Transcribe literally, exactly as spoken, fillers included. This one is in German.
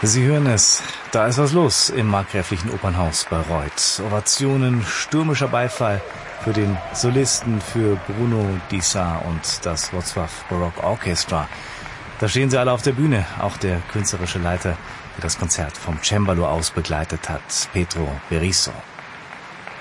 Sie hören es, da ist was los im markgräflichen Opernhaus Bayreuth. Ovationen, stürmischer Beifall für den Solisten, für Bruno Dissart und das Wrocław Baroque Orchestra. Da stehen sie alle auf der Bühne, auch der künstlerische Leiter, der das Konzert vom Cembalo aus begleitet hat, Pedro Berisso.